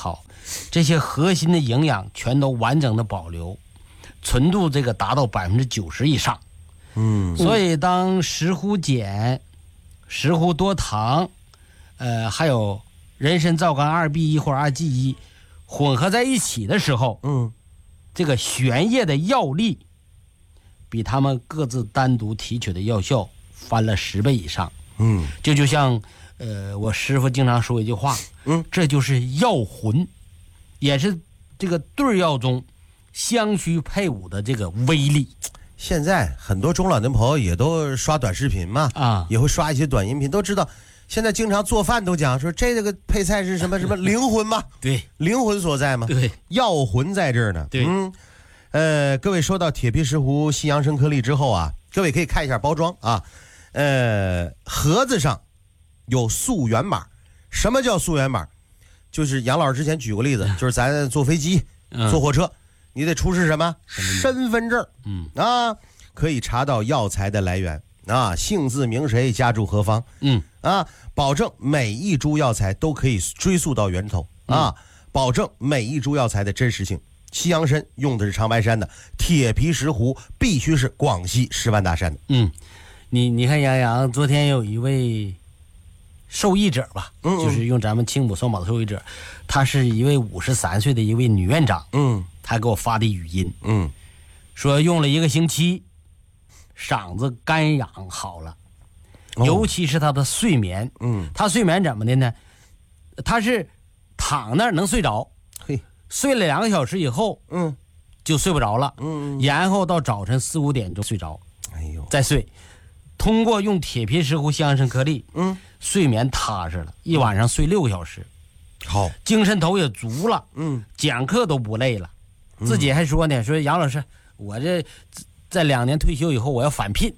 好，这些核心的营养全都完整的保留，纯度这个达到90%以上。所以当石斛碱、石斛多糖，还有人参皂苷2B1或者2G1混合在一起的时候，这个玄液的药力比他们各自单独提取的药效翻了10倍以上。这就像我师傅经常说一句话，这就是药魂，也是这个对药中相须配伍的这个威力。 现在很多中老年朋友也都刷短视频嘛，也会刷一些短音频，都知道现在经常做饭都讲说这个配菜是什么什么灵魂嘛， 对， 灵魂所在嘛， 对， 药魂在这儿呢。 对， 各位收到铁皮石斛西洋参颗粒之后啊，各位可以看一下包装啊，盒子上有溯源码。什么叫溯源码？就是杨老师之前举过例子，就是咱坐飞机、坐火车，你得出示什么身份证，可以查到药材的来源啊，姓字名谁，家住何方，保证每一株药材都可以追溯到源头啊，保证每一株药材的真实性。西洋参用的是长白山的，铁皮石斛必须是广西10万大山的。 你看杨洋昨天有一位受益者吧，就是用咱们青浦双宝的受益者，她是一位53岁的一位女院长，她给我发的语音，说用了1个星期，嗓子干痒好了，尤其是她的睡眠，她睡眠怎么的呢？她是躺那儿能睡着，睡了2个小时以后，就睡不着了，然后到早晨4、5点钟睡着，再睡。通过用铁皮石斛西洋参颗粒，睡眠踏实了，一晚上睡6个小时， 好， 精神头也足了，讲课都不累了，自己还说呢，说杨老师，我这在2年退休以后我要返聘，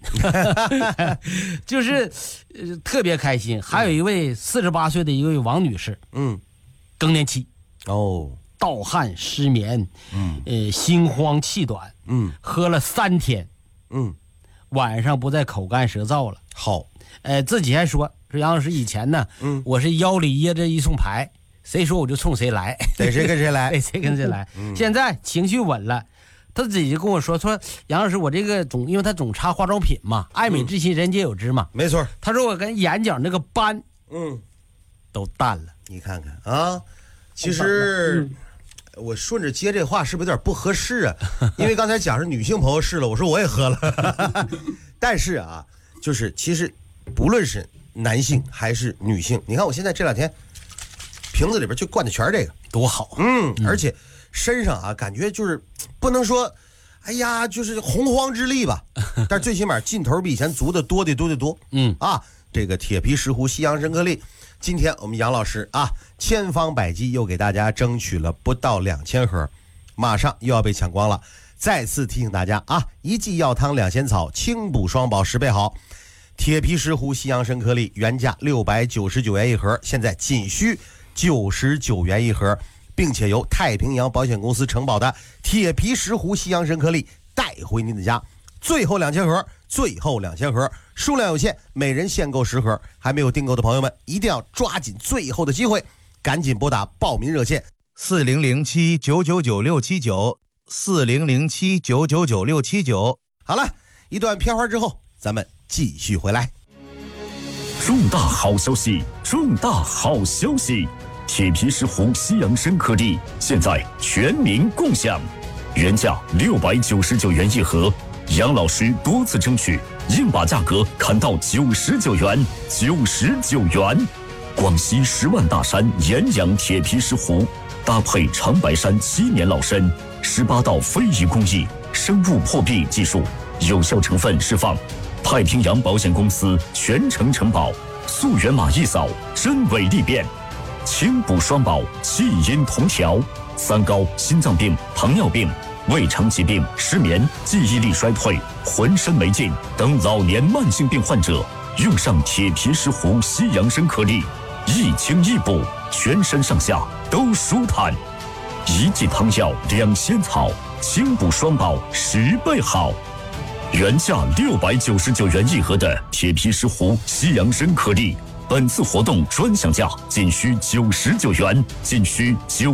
就是特别开心。还有一位48岁的一位王女士，更年期，盗汗失眠，心慌气短，喝了3天，晚上不再口干舌燥了。 好， 自己还说杨老师以前呢，我是腰里掖着一送牌，谁说我就冲谁来， 得谁跟谁来， 得谁跟谁来。现在情绪稳了，他自己就跟我说杨老师，我这个因为他总擦化妆品嘛，爱美之心人皆有之嘛， 没错。 他说我跟眼角那个斑，都淡了。 你看看啊，其实。我顺着接这话是不是有点不合适啊？因为刚才讲是女性朋友试了，我说我也喝了，但是啊，就是其实不论是男性还是女性，你看我现在这2天瓶子里边就灌的全是这个， 多好。 而且身上啊感觉就是不能说，哎呀就是洪荒之力吧，但是最起码劲头比以前足的多得多得多。这个铁皮石斛西洋参颗粒。今天我们杨老师啊，千方百计又给大家争取了不到2000盒，马上又要被抢光了。再次提醒大家啊，一剂药汤2仙草，清补双宝10倍好。铁皮石斛西洋参颗粒原价699元一盒，现在仅需99元一盒，并且由太平洋保险公司承保的铁皮石斛西洋参颗粒带回您的家。最后2000盒，最后2000盒，数量有限，每人限购10盒。还没有订购的朋友们，一定要抓紧最后的机会，赶紧拨打报名热线 4007-999-679，4007-999-679。 好了，一段片花之后，咱们继续回来。 重大好消息！重大好消息！铁皮石斛西洋参颗粒现在全民共享，原价699元一盒。杨老师多次争取，硬把价格砍到99元，99元。广西10万大山岩阳铁皮石斛，搭配长白山7年老参，18道非遗工艺，生物破壁技术，有效成分释放，太平洋保险公司全程承保，溯源码一扫，真伪利变，清补双宝，气阴同调，3高心脏病、糖尿病、胃肠疾病、失眠、记忆力衰退、浑身没劲等老年慢性病患者，用上铁皮石斛西洋参颗粒，一清一补，全身上下都舒坦。一剂汤药2仙草，清补双宝10倍好。原价699元一盒的铁皮石斛西洋参颗粒，本次活动专享价仅需99元，仅需